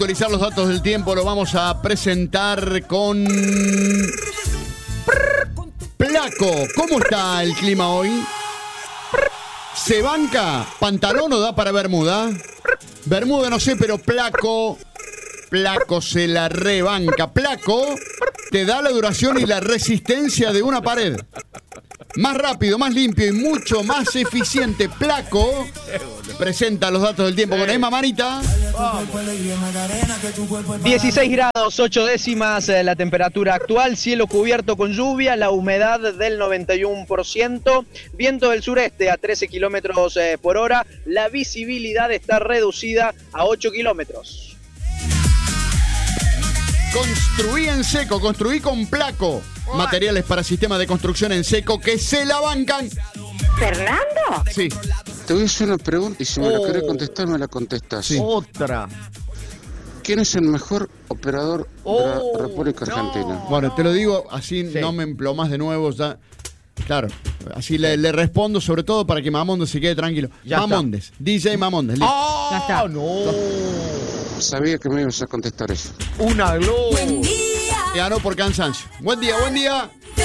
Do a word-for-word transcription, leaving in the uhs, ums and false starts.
Actualizar los datos del tiempo, lo vamos a presentar con Placo. ¿Cómo está el clima hoy? ¿Se banca? ¿Pantalón o da para bermuda? Bermuda no sé, pero Placo, Placo se la rebanca. Placo te da la duración y la resistencia de una pared. Más rápido, más limpio y mucho más eficiente. Placo presenta los datos del tiempo con Emma Marita. dieciséis grados, ocho décimas eh, la temperatura actual, cielo cubierto con lluvia, la humedad del noventa y uno por ciento, viento del sureste a trece kilómetros eh, por hora, la visibilidad está reducida a ocho kilómetros. Construí en seco, construí con Placo. Materiales para sistemas de construcción en seco que se la bancan. ¿Fernando? Sí. Te voy a hacer una pregunta y si me Oh. la querés contestar, me la contestás. Sí. Otra. ¿Quién es el mejor operador Oh, de la República Argentina? Bueno, te lo digo así, Sí. no me emplomas de nuevo ya. Claro, así le, le respondo, sobre todo para que Mamondes se quede tranquilo. Ya Mamondes, D J Mamondes. listo. ¡Ah! Ya está. No. Sabía que me ibas a contestar eso. Una gloria. Ganó por cansancio. Buen día, buen día.